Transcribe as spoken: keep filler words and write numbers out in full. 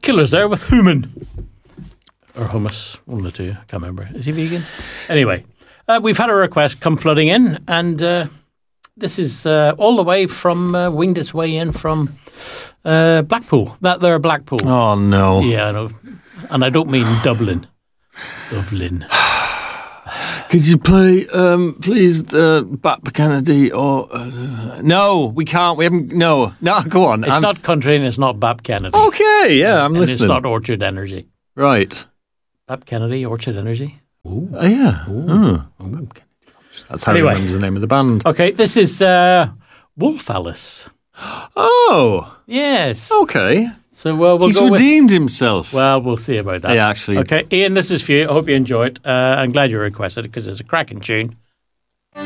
Killers there with Human. Or Hummus, one of the two. I can't remember. Is he vegan? Anyway, uh, we've had a request come flooding in, and uh, this is uh, all the way from, uh, winged its way in from uh, Blackpool. That there, Blackpool. Oh, no. Yeah, I know. And I don't mean Dublin. Dublin. Could you play, um, please, uh, Bap Kennedy or... Uh, no, we can't. We haven't... No. No, go on. It's I'm, not country and it's not Bap Kennedy. Okay, yeah, I'm and listening. it's not Orchard Energy. Right. Bap Kennedy, Orchard Energy. Ooh. Oh, yeah. Ooh. Oh. That's how Anyway. he remembers the name of the band. Okay, this is uh, Wolf Alice. Oh. Yes. Okay. So uh, we'll He's go redeemed with, himself. Well, we'll see about that. Yeah, actually. Okay, Ian, this is for you. I hope you enjoy it. Uh, I'm glad you requested it because it's a cracking tune.